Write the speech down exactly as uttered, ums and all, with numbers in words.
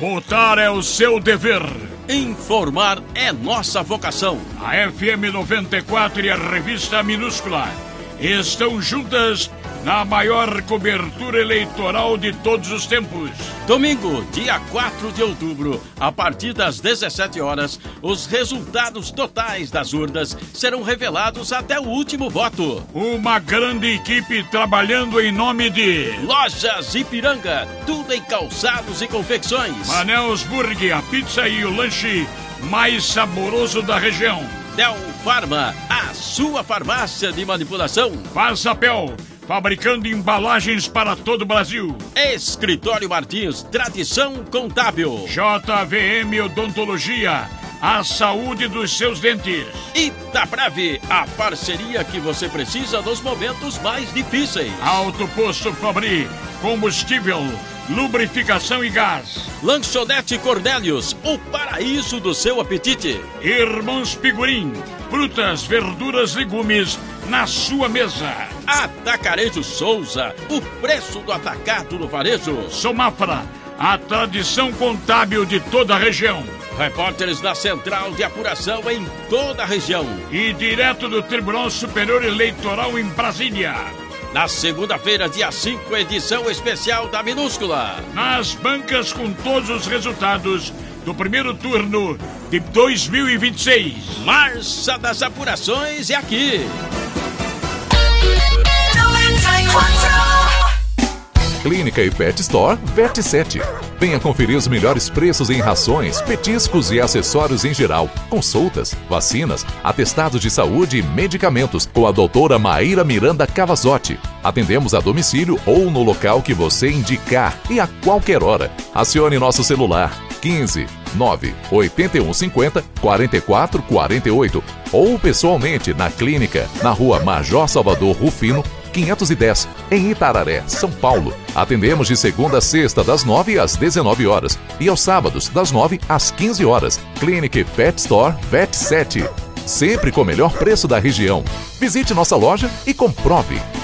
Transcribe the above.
Votar é o seu dever. Informar é nossa vocação. A F M noventa e quatro e a revista Minúscula estão juntas na maior cobertura eleitoral de todos os tempos. Domingo, dia quatro de outubro, a partir das dezessete horas, os resultados totais das urnas serão revelados até o último voto. Uma grande equipe trabalhando em nome de Lojas Ipiranga, tudo em calçados e confecções. Manel's Burger, a pizza e o lanche mais saboroso da região. Del Farma, a sua farmácia de manipulação. Passapel, fabricando embalagens para todo o Brasil. Escritório Martins, tradição contábil. J V M Odontologia, a saúde dos seus dentes. Itapreve, a parceria que você precisa nos momentos mais difíceis. Alto Posto Fabri, combustível, lubrificação e gás. Lanchonete Cornélios, o paraíso do seu apetite. Irmãos Pigurim, frutas, verduras, legumes na sua mesa. Atacarejo Souza, o preço do atacado no varejo. Somafra, a tradição contábil de toda a região. Repórteres da Central de Apuração em toda a região. E direto do Tribunal Superior Eleitoral em Brasília. Na segunda-feira, dia cinco, edição especial da Minúscula. Nas bancas com todos os resultados do primeiro turno de dois mil e vinte e seis. Marcha das Apurações é aqui. Clínica e Pet Store Vet sete. Venha conferir os melhores preços em rações, petiscos e acessórios em geral, consultas, vacinas, atestados de saúde e medicamentos com a doutora Maíra Miranda Cavazotti. Atendemos a domicílio ou no local que você indicar e a qualquer hora. Acione nosso celular quinze, nove, oitenta e um, cinquenta, quarenta e quatro, quarenta e oito ou pessoalmente na clínica, na rua Major Salvador Rufino, quinhentos e dez, em Itararé, São Paulo. Atendemos de segunda a sexta, das nove às dezenove horas e aos sábados, das nove às quinze horas. Clínica Pet Store Vet sete. Sempre com o melhor preço da região. Visite nossa loja e comprove.